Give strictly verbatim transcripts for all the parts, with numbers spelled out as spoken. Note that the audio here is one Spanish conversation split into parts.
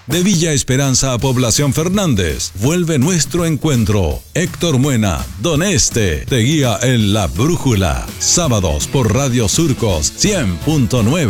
De Villa Esperanza a Población Fernández, vuelve nuestro encuentro. Héctor Muena, Don Este, te guía en La Brújula. Sábados por Radio Surcos cien punto nueve.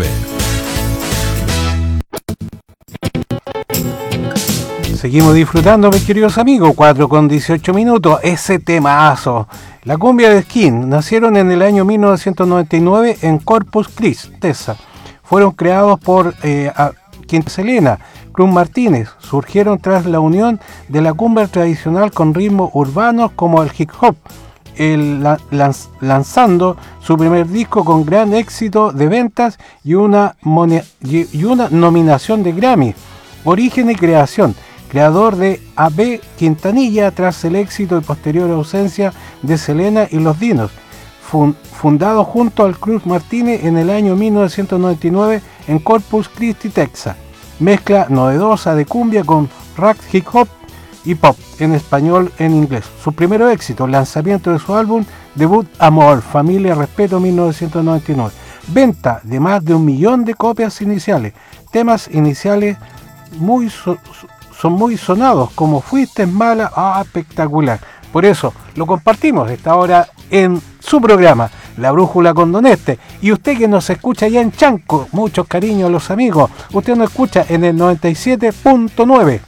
Seguimos disfrutando, mis queridos amigos, cuatro con dieciocho minutos, ese temazo. La cumbia de Skin nacieron en el año mil novecientos noventa y nueve en Corpus Christi, Texas. Fueron creados por eh, Quinta Selena, Cruz Martínez. Surgieron tras la unión de la cumbia tradicional con ritmos urbanos como el hip hop, el, lanz, lanzando su primer disco con gran éxito de ventas y una, monia, y una nominación de Grammy. Origen y creación. Creador de A B Quintanilla tras el éxito y posterior ausencia de Selena y los Dinos. Fundado junto al Cruz Martínez en el año mil novecientos noventa y nueve en Corpus Christi, Texas. Mezcla novedosa de cumbia con rock, hip hop y pop en español en inglés. Su primer éxito, lanzamiento de su álbum debut Amor, Familia, Respeto, mil novecientos noventa y nueve. Venta de más de un millón de copias iniciales. Temas iniciales muy so, son muy sonados, como Fuiste Mala, ah, espectacular. Por eso lo compartimos esta hora en su programa, La Brújula con Don Este. Y usted que nos escucha allá en Chanco, muchos cariños a los amigos, usted nos escucha en el noventa y siete punto nueve.